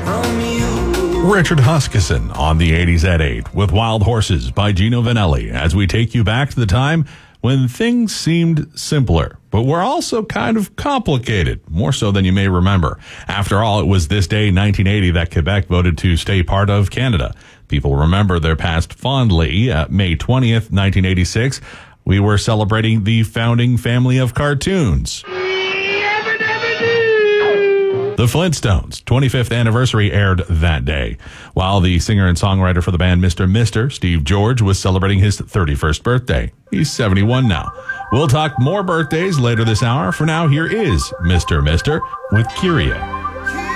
Richard Huskisson on the 80s at 8 with Wild Horses by Gino Vanelli as we take you back to the time when things seemed simpler, but were also kind of complicated, more so than you may remember. After all, it was this day, 1980, that Quebec voted to stay part of Canada. People remember their past fondly. May 20th, 1986, we were celebrating the founding family of cartoons. The Flintstones' 25th anniversary aired that day, while the singer and songwriter for the band Mr. Mister, Steve George, was celebrating his 31st birthday. He's 71 now. We'll talk more birthdays later this hour. For now, here is Mr. Mister with Kyria.